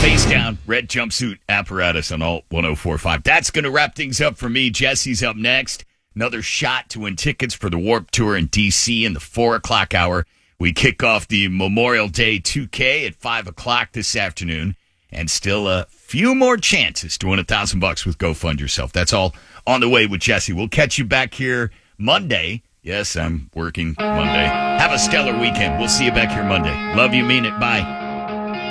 Face down, red jumpsuit apparatus on Alt 104.5. That's going to wrap things up for me. Jesse's up next. Another shot to win tickets for the Warped Tour in D.C. in the 4 o'clock hour. We kick off the Memorial Day 2K at 5 o'clock this afternoon. And still a few more chances to win $1,000 with Go Fund Yourself. That's all on the way with Jesse. We'll catch you back here Monday. Yes, I'm working Monday. Have a stellar weekend. We'll see you back here Monday. Love you, mean it. Bye.